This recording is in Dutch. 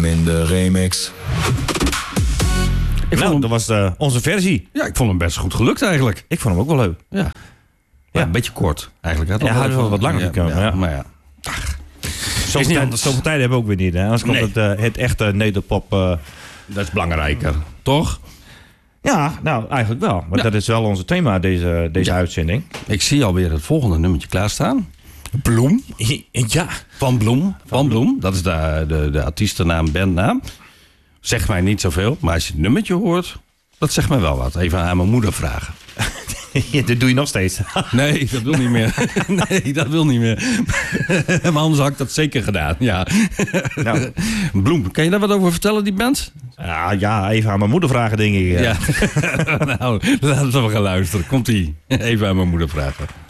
Willem in de remix. Dat was onze versie. Ja, ik vond hem best goed gelukt eigenlijk. Ik vond hem ook wel leuk. Ja. Ja, een beetje kort eigenlijk. Ja, had wel wat langer gekomen. Ja. Maar ja. Zoveel tijd hebben we ook weer niet. Hè? Anders komt het echte nederpop... dat is belangrijker, toch? Ja, nou eigenlijk wel. Maar dat is wel onze thema deze uitzending. Ik zie alweer het volgende nummertje klaarstaan. Bloem. Ja. Van Bloem. Dat is de artiestennaam, bandnaam. Zegt mij niet zoveel, maar als je het nummertje hoort, dat zegt mij wel wat. Even aan mijn moeder vragen. Dat doe je nog steeds. Nee, dat wil niet meer. Nee, dat wil niet meer. Maar anders had ik dat zeker gedaan, ja. Nou. Bloem, kan je daar wat over vertellen, die band? Ja, even aan mijn moeder vragen, denk ik. Ja. Nou, laten we gaan luisteren. Komt-ie. Even aan mijn moeder vragen.